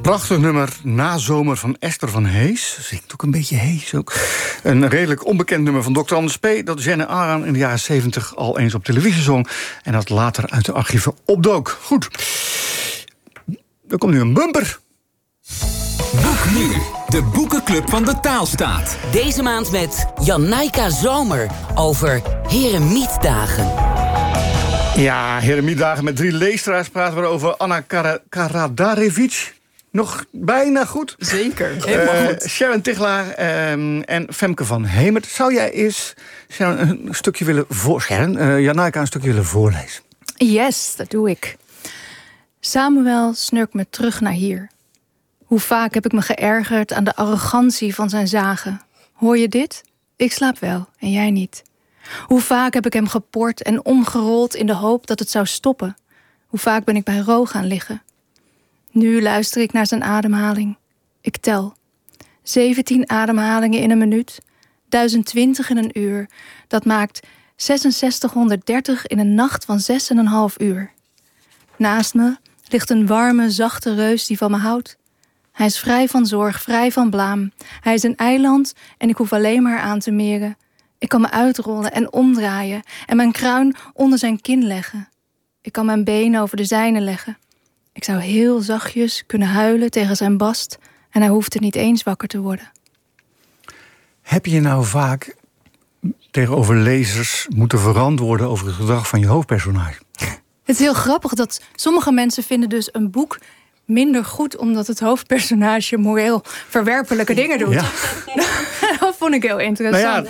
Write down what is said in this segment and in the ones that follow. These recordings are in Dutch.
Prachtig nummer, Nazomer van Esther van Hees. Zingt ook een beetje Hees ook. Een redelijk onbekend nummer van Dr. Anders P. Dat Jeanne Aran in de jaren 70 al eens op televisie zong. En dat later uit de archieven opdook. Goed. Er komt nu een bumper. Boek nu, de boekenclub van de Taalstaat. Deze maand met Jannijka Zomer over Heremietdagen. Ja, Heremietdagen met 3 leesteraars praten we over Anna Karadarevic. Nog bijna goed. Zeker, helemaal goed. Sharon Tichelaar en Femke van Hemert. Zou jij eens Sharon, een stukje willen Jannijka een stukje willen voorlezen? Yes, dat doe ik. Samuel snurkt me terug naar hier. Hoe vaak heb ik me geërgerd aan de arrogantie van zijn zagen. Hoor je dit? Ik slaap wel en jij niet. Hoe vaak heb ik hem gepord en omgerold in de hoop dat het zou stoppen. Hoe vaak ben ik bij Ro gaan liggen. Nu luister ik naar zijn ademhaling. Ik tel. 17 ademhalingen in een minuut. 1020 in een uur. Dat maakt 6630 in een nacht van 6,5 uur. Naast me ligt een warme, zachte reus die van me houdt. Hij is vrij van zorg, vrij van blaam. Hij is een eiland en ik hoef alleen maar aan te meren. Ik kan me uitrollen en omdraaien en mijn kruin onder zijn kin leggen. Ik kan mijn benen over de zijne leggen. Ik zou heel zachtjes kunnen huilen tegen zijn bast en hij hoeft er niet eens wakker te worden. Heb je nou vaak tegenover lezers moeten verantwoorden over het gedrag van je hoofdpersonage? Het is heel grappig dat sommige mensen vinden dus een boek minder goed omdat het hoofdpersonage moreel verwerpelijke dingen doet. Ja. Dat vond ik heel interessant.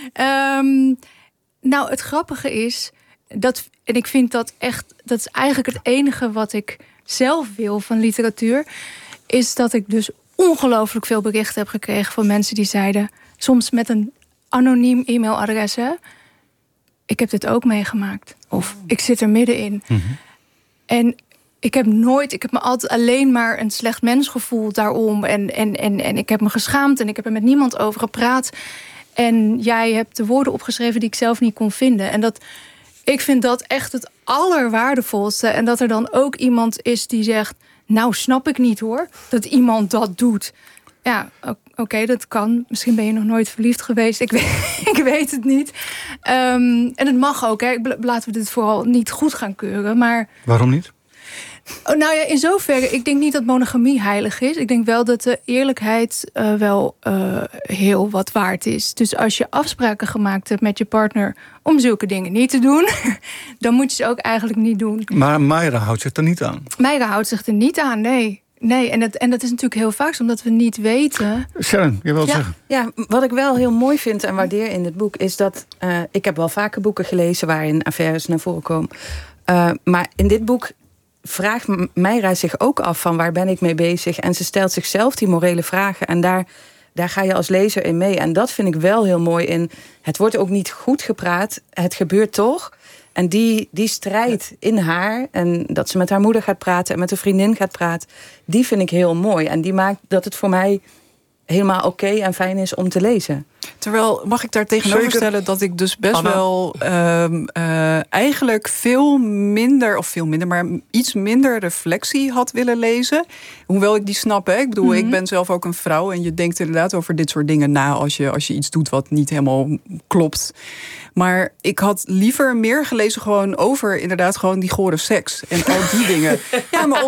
Nou, het grappige is dat, en ik vind dat echt, dat is eigenlijk het enige wat ik zelf wil van literatuur, is dat ik dus ongelooflijk veel berichten heb gekregen van mensen die zeiden, soms met een anoniem e-mailadres, hè, ik heb dit ook meegemaakt. Of ik zit er middenin. Mm-hmm. En ik heb me altijd alleen maar een slecht mens gevoeld daarom. En ik heb me geschaamd en ik heb er met niemand over gepraat. En jij hebt de woorden opgeschreven die ik zelf niet kon vinden. En ik vind dat echt het allerwaardevolste. En dat er dan ook iemand is die zegt, nou snap ik niet hoor, dat iemand dat doet. Ja, oké, dat kan. Misschien ben je nog nooit verliefd geweest. Ik weet het niet. En het mag ook. Hè. Laten we dit vooral niet goed gaan keuren. Maar waarom niet? Nou ja, in zoverre, ik denk niet dat monogamie heilig is. Ik denk wel dat de eerlijkheid wel heel wat waard is. Dus als je afspraken gemaakt hebt met je partner om zulke dingen niet te doen, dan moet je ze ook eigenlijk niet doen. Maar Mayra houdt zich er niet aan. Mayra houdt zich er niet aan, nee. Nee, en dat is natuurlijk heel vaak omdat we niet weten. Sharon, je wilt zeggen? Ja, wat ik wel heel mooi vind en waardeer in dit boek is dat ik heb wel vaker boeken gelezen waarin affaires naar voren komen. Maar in dit boek vraagt Mayra zich ook af van waar ben ik mee bezig? En ze stelt zichzelf die morele vragen. En daar ga je als lezer in mee. En dat vind ik wel heel mooi in. Het wordt ook niet goed gepraat. Het gebeurt toch. En die strijd in haar, en dat ze met haar moeder gaat praten en met een vriendin gaat praten, die vind ik heel mooi. En die maakt dat het voor mij helemaal oké en fijn is om te lezen. Terwijl, mag ik daar tegenover stellen dat ik dus best Anna wel eigenlijk maar iets minder reflectie had willen lezen. Hoewel ik die snap, hè. Ik bedoel, ik ben zelf ook een vrouw en je denkt inderdaad over dit soort dingen na als je iets doet wat niet helemaal klopt. Maar ik had liever meer gelezen gewoon over inderdaad gewoon die gore seks en al die dingen. Ja, maar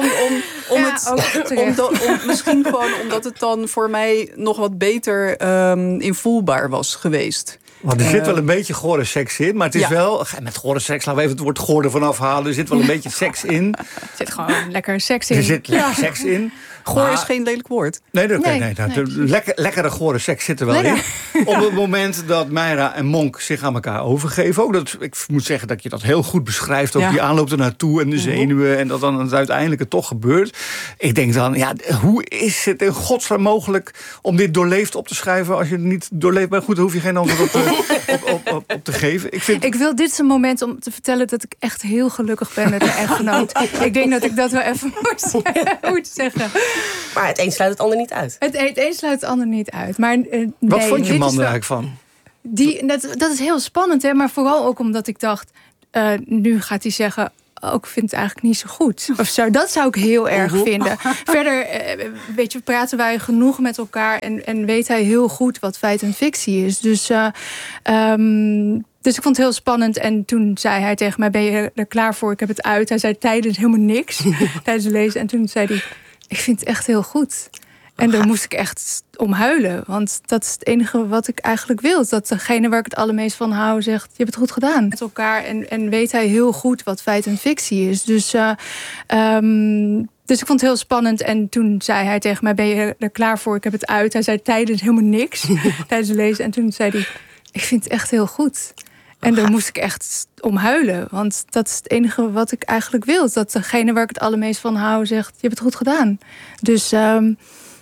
misschien gewoon omdat het dan voor mij nog wat beter invoelbaar was geweest. Want er zit wel een beetje gore seks in, maar het is wel, met gore seks, laten we even het woord goor ervan afhalen. Er zit wel een beetje seks in. Er zit gewoon lekker seks in. Er zit lekker seks in. Goor is geen lelijk woord. Nee. Lekkere gore seks zit er wel in. Op het moment dat Mayra en Monk zich aan elkaar overgeven. Ook ik moet zeggen dat je dat heel goed beschrijft. Ook die aanloop ernaartoe en de zenuwen. En dat dan het uiteindelijk toch gebeurt. Ik denk dan, hoe is het in godsnaam mogelijk om dit doorleefd op te schrijven als je het niet doorleeft? Maar goed, daar hoef je geen antwoord op te geven. Ik wil dit is een moment om te vertellen dat ik echt heel gelukkig ben met mijn echtgenoot. Ik denk dat ik dat wel even moet zeggen. Maar het een sluit het ander niet uit. Het een sluit het ander niet uit. Maar, wat vond je man er eigenlijk van? Dat is heel spannend, hè? Maar vooral ook omdat ik dacht, nu gaat hij zeggen, ook vind het eigenlijk niet zo goed. Of zo, dat zou ik heel erg vinden. Verder, praten wij genoeg met elkaar en weet hij heel goed wat feit en fictie is. Dus ik vond het heel spannend. En toen zei hij tegen mij, ben je er klaar voor? Ik heb het uit. Hij zei tijdens helemaal niks. Tijdens het lezen. En toen zei hij, ik vind het echt heel goed. En daar moest ik echt om huilen. Want dat is het enige wat ik eigenlijk wil. Dat degene waar ik het allermeest van hou zegt, je hebt het goed gedaan. Met elkaar en weet hij heel goed wat feit en fictie is. Dus ik vond het heel spannend. En toen zei hij tegen mij, ben je er klaar voor? Ik heb het uit. Hij zei tijdens helemaal niks. Tijdens het lezen. En toen zei hij, ik vind het echt heel goed. En daar moest ik echt om huilen. Want dat is het enige wat ik eigenlijk wil. Dat degene waar ik het allermeest van hou zegt, je hebt het goed gedaan. Dus